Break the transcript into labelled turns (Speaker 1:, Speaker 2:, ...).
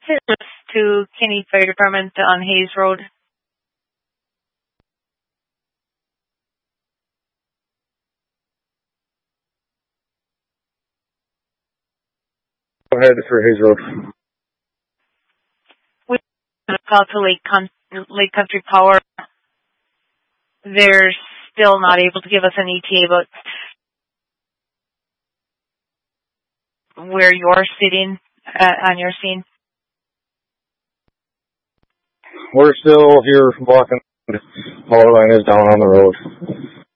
Speaker 1: Service to Kinney Fire Department on Hayes Road.
Speaker 2: Go ahead for Hayes Road.
Speaker 1: We have a call to Lake Country Power. They're still not able to give us an ETA about where you're sitting on your scene.
Speaker 2: We're still here walking. Power line is down on the road.